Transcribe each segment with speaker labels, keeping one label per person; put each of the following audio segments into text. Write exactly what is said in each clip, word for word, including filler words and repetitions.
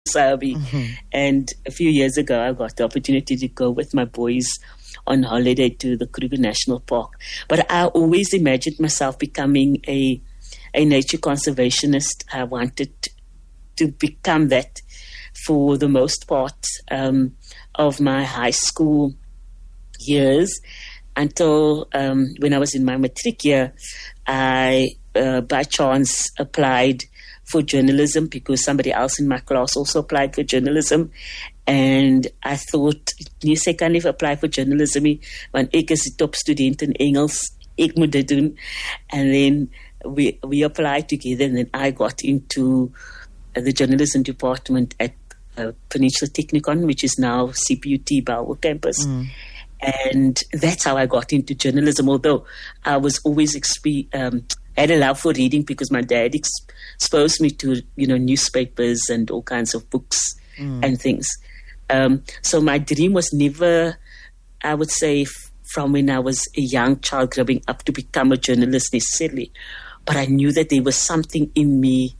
Speaker 1: Sabi. Mm-hmm. And a few years ago, I got the opportunity to go with my boys on holiday to the Kruger National Park. But I always imagined myself becoming a a nature conservationist. I wanted to become that for the most part um, of my high school years, until um, when I was in my matric year, I, uh, by chance, applied for journalism because somebody else in my class also applied for journalism. And I thought, nee, sy kan nie apply for journalism nie, want ek is die top student in Engels, ek moet dit doen. And then we we applied together, and then I got into the journalism department at uh, Peninsula Technikon, which is now C P U T Bellville campus. Mm. And that's how I got into journalism, although I was always exp- um, had a love for reading because my dad ex- exposed me to, you know, newspapers and all kinds of books mm. and things. Um, so my dream was never, I would say, f- from when I was a young child growing up to become a journalist necessarily. But I knew that there was something in me,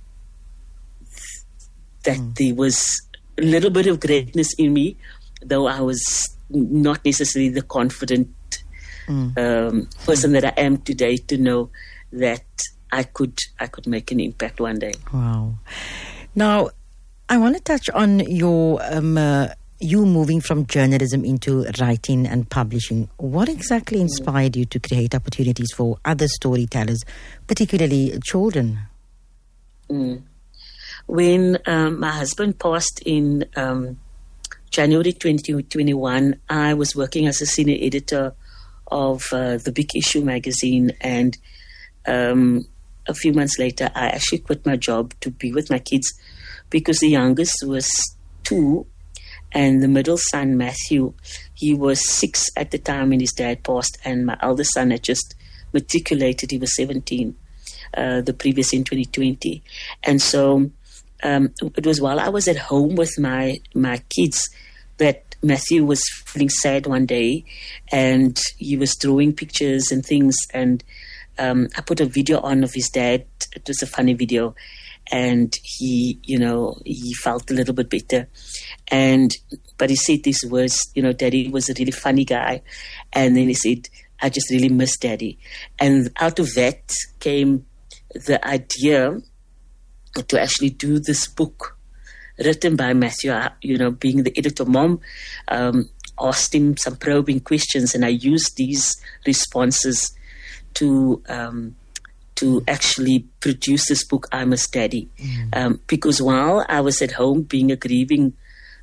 Speaker 1: that mm. there was a little bit of greatness in me, though I was not necessarily the confident mm. um, person that I am today, to know that I could I could make an impact one day.
Speaker 2: Wow. Now, I want to touch on your um, uh, you moving from journalism into writing and publishing. What exactly inspired you to create opportunities for other storytellers, particularly children?
Speaker 1: Mm. When um, my husband passed in um, January twenty twenty-one, I was working as a senior editor of uh, the Big Issue magazine, and um, a few months later, I actually quit my job to be with my kids, because the youngest was two, and the middle son, Matthew, he was six at the time when his dad passed, and my eldest son had just matriculated. He was seventeen, uh, the previous in twenty twenty. And so um, it was while I was at home with my, my kids that Matthew was feeling sad one day, and he was drawing pictures and things, and um, I put a video on of his dad. It was a funny video. And he, you know, he felt a little bit better. And, but he said these words, you know, Daddy was a really funny guy. And then he said, I just really miss Daddy. And out of that came the idea to actually do this book written by Matthew. You know, being the editor, Mom um, asked him some probing questions, and I used these responses to, um, to actually produce this book, I Miss Daddy. Mm. Um, because while I was at home being a grieving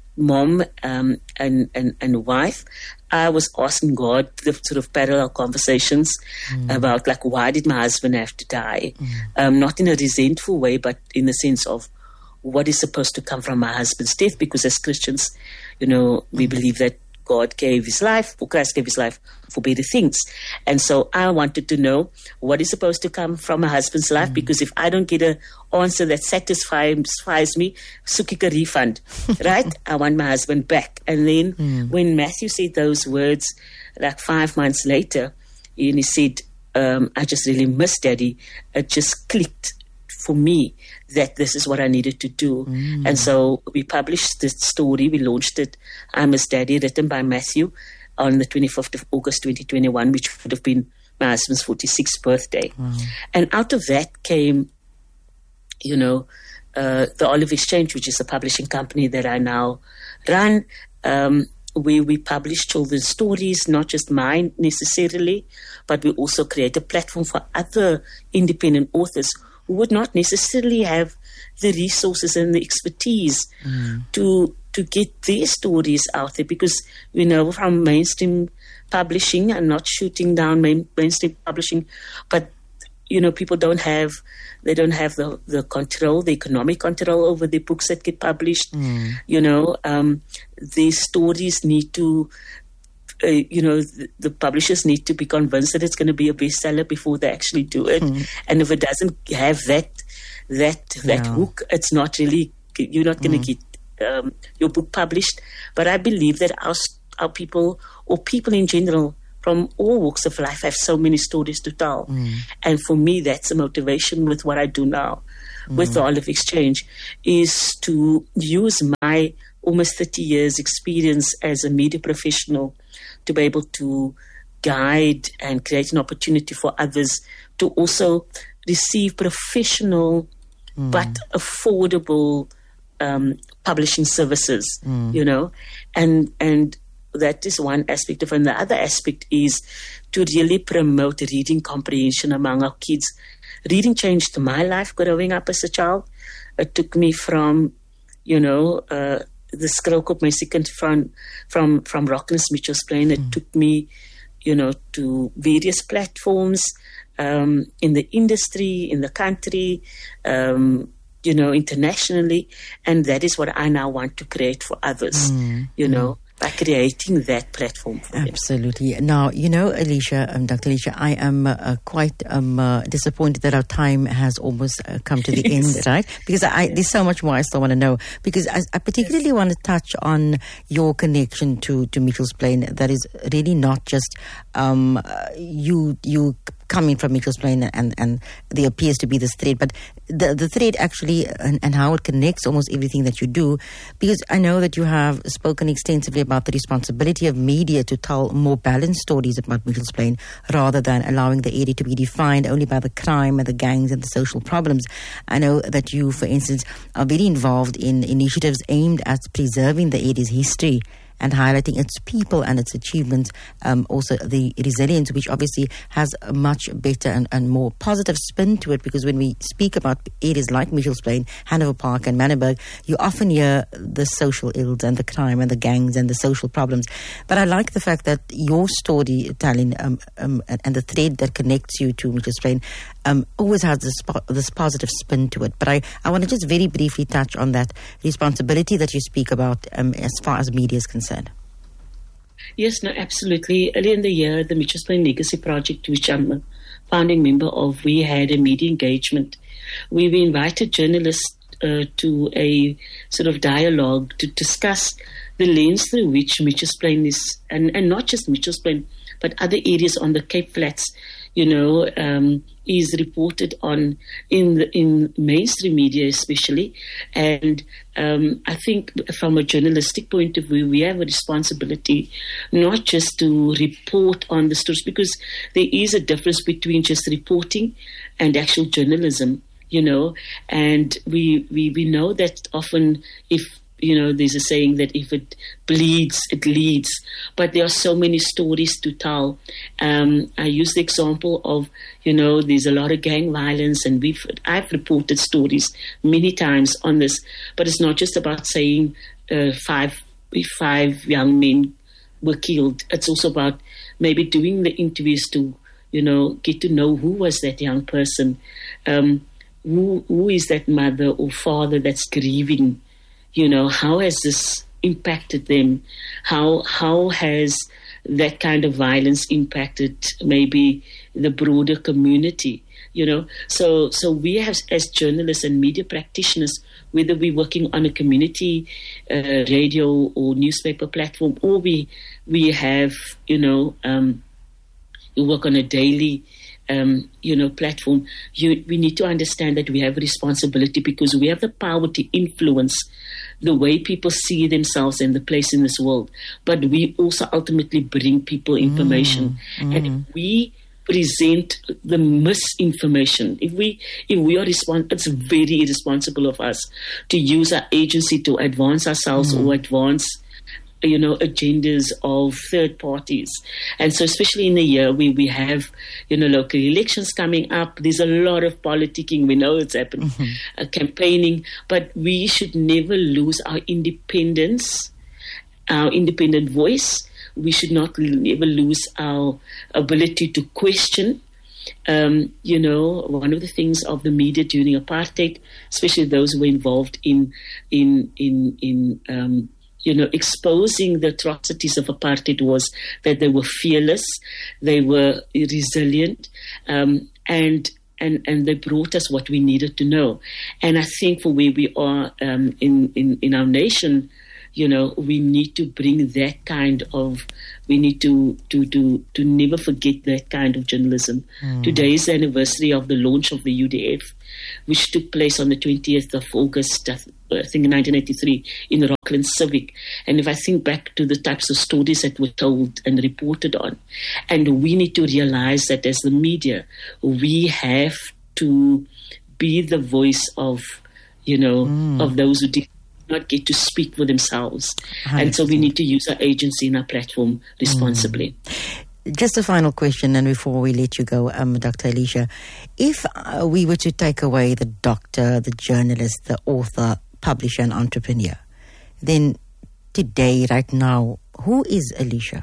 Speaker 1: mom um, and, and, and wife, I was asking God the sort of parallel conversations mm. about, like, why did my husband have to die? Mm. Um, not in a resentful way, but in the sense of what is supposed to come from my husband's death. Because as Christians, you know, we mm. believe that God gave his life, or Christ gave his life for better things. And so I wanted to know what is supposed to come from a husband's life, mm. because if I don't get an answer that satisfies, satisfies me, soek ek a refund, right? I want my husband back. And then mm. when Matthew said those words, like five months later, and he said, um, I just really miss Daddy, it just clicked for me that this is what I needed to do. Mm. And so we published this story, we launched it, I Miss Daddy, written by Matthew, on the twenty-fifth of August twenty twenty-one, which would have been my husband's forty-sixth birthday. Mm. And out of that came, you know, uh, the Olive Exchange, which is a publishing company that I now run, um, where we publish children's stories, not just mine necessarily, but we also create a platform for other independent authors who would not necessarily have the resources and the expertise mm. to to get their stories out there. Because, you know, from mainstream publishing, and not shooting down main, mainstream publishing, but, you know, people don't have, they don't have the, the control, the economic control over the books that get published. Mm. You know, um, these stories need to, Uh, you know, the, the publishers need to be convinced that it's going to be a bestseller before they actually do it. Mm. And if it doesn't have that that that yeah. hook, it's not really, you're not going to mm. get um, your book published. But I believe that our our people, or people in general, from all walks of life, have so many stories to tell. Mm. And for me, that's a motivation with what I do now. mm. with the Olive Exchange is to use my almost thirty years experience as a media professional to be able to guide and create an opportunity for others to also receive professional mm. but affordable um, publishing services, mm. you know, and and that is one aspect of it. And the other aspect is to really promote reading comprehension among our kids. Reading changed my life growing up as a child. It took me from, you know, uh, the Skrillkop Mexican from from from Rockness Mitchell's Plain. It mm. took me, you know, to various platforms um, in the industry, in the country, um, you know, internationally, and that is what I now want to create for others. Mm. You know. Mm. By creating that platform for
Speaker 2: Absolutely. Them. Now, you know, Alicia, um, Doctor Alicia, I am uh, quite um, uh, disappointed that our time has almost uh, come to the yes. end, right? Because I, yes. there's so much more I still want to know. Because I, I particularly yes. want to touch on your connection to, to Mitchell's Plain. That is really not just um, uh, you you coming from Mitchell's Plain, and, and there appears to be this thread, but the the thread actually and, and how it connects almost everything that you do, because I know that you have spoken extensively about the responsibility of media to tell more balanced stories about Mitchell's Plain rather than allowing the area to be defined only by the crime and the gangs and the social problems. I know that you, for instance, are very involved in initiatives aimed at preserving the area's history and highlighting its people and its achievements, um, also the resilience, which obviously has a much better and, and more positive spin to it, because when we speak about areas like Mitchell's Plain, Hanover Park and Manenberg, you often hear the social ills and the crime and the gangs and the social problems. But I like the fact that your storytelling um, um, and, and the thread that connects you to Mitchell's Plain um, always has this, po- this positive spin to it. But I, I want to just very briefly touch on that responsibility that you speak about um, as far as media is concerned.
Speaker 1: Yes, no, absolutely. Earlier in the year, the Mitchell's Plain Legacy Project, which I'm a founding member of, we had a media engagement. We invited journalists uh, to a sort of dialogue to discuss the lens through which Mitchell's Plain is, and, and not just Mitchell's Plain, but other areas on the Cape Flats, you know, um, is reported on in the, in mainstream media especially. And um, I think from a journalistic point of view, we have a responsibility not just to report on the stories, because there is a difference between just reporting and actual journalism, you know. And we, we, we know that often if, you know, there's a saying that if it bleeds, it leads. But there are so many stories to tell. Um, I use the example of, you know, there's a lot of gang violence, and we've I've reported stories many times on this. But it's not just about saying uh, five five young men were killed. It's also about maybe doing the interviews to, you know, get to know who was that young person, um, who who is that mother or father that's grieving. You know, how has this impacted them? How how has that kind of violence impacted maybe the broader community? You know, so so we have, as journalists and media practitioners, whether we're working on a community uh, radio or newspaper platform, or we we have, you know, um, we work on a daily Um, you know, platform, you, we need to understand that we have a responsibility, because we have the power to influence the way people see themselves and the place in this world. But we also ultimately bring people information. Mm, mm. And if we present the misinformation, if we if we are respons- it's very irresponsible of us to use our agency to advance ourselves mm. or advance, you know, agendas of third parties. And so especially in the year where we have, you know, local elections coming up, there's a lot of politicking. We know it's happening, mm-hmm. uh, campaigning, but we should never lose our independence, our independent voice. We should not never lose our ability to question. Um, you know, one of the things of the media during apartheid, especially those who were involved in, in, in, in, um, you know, exposing the atrocities of apartheid, was that they were fearless, they were resilient, um, and and and they brought us what we needed to know. And I think for where we are um, in, in in our nation, you know, we need to bring that kind of, we need to to to, to never forget that kind of journalism. Mm. Today is the anniversary of the launch of the U D F, which took place on the twentieth of August, I think in nineteen eighty-three, in the Rockland Civic. And if I think back to the types of stories that were told and reported on, and we need to realize that as the media, we have to be the voice of, you know, mm. of those who did not get to speak for themselves. And so we need to use our agency and our platform responsibly.
Speaker 2: Mm. Just a final question, and before we let you go, um, Doctor Alicia, if uh, we were to take away the doctor, the journalist, the author, publisher, and entrepreneur, then today, right now, who is Alicia?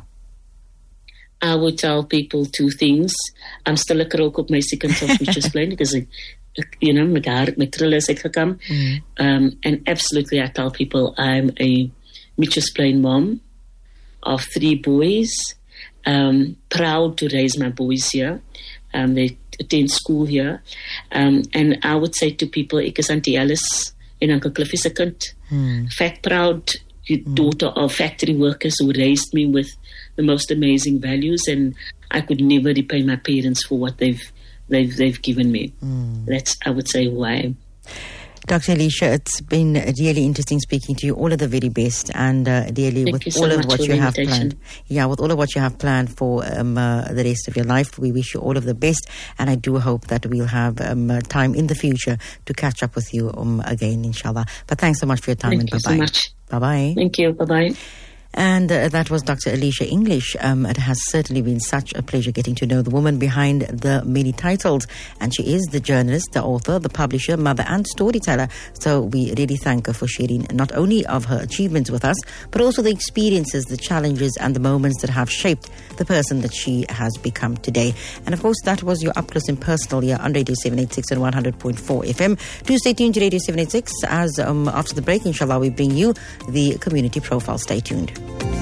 Speaker 1: I would tell people two things. I'm still a krook op my second of Mitchells Plain because I, you know, my haar, my krul is uitgekam. Mm. Um, and absolutely, I tell people I'm a Mitchells Plain mom of three boys. Um, proud to raise my boys here. Um, they attend school here. Um, and I would say to people, ek is Auntie Alice en Uncle Cliffy se kind. Mm. Fact proud mm. daughter of factory workers who raised me with the most amazing values, and I could never repay my parents for what they've they've they've given me. Mm. That's, I would say, who I am.
Speaker 2: Doctor Alicia, it's been really interesting speaking to you. All of the very best, and uh, dearly
Speaker 1: Thank
Speaker 2: with
Speaker 1: you
Speaker 2: all
Speaker 1: so
Speaker 2: of what you have planned. Yeah, with all of what you have planned for um, uh, the rest of your life, we wish you all of the best, and I do hope that we'll have um, uh, time in the future to catch up with you um, again, inshallah. But thanks so much for your time.
Speaker 1: Thank
Speaker 2: and
Speaker 1: you
Speaker 2: bye-bye.
Speaker 1: so much.
Speaker 2: Bye-bye.
Speaker 1: Thank you. Bye-bye.
Speaker 2: And uh, that was Doctor Alicia English. Um, it has certainly been such a pleasure getting to know the woman behind the many titles. And she is the journalist, the author, the publisher, mother and storyteller. So we really thank her for sharing not only of her achievements with us, but also the experiences, the challenges and the moments that have shaped the person that she has become today. And of course, that was your Up Close and Personal here on Radio seven eighty-six and one hundred point four F M. Do stay tuned to Radio seven eighty-six as um, after the break, inshallah, we bring you the community profile. Stay tuned.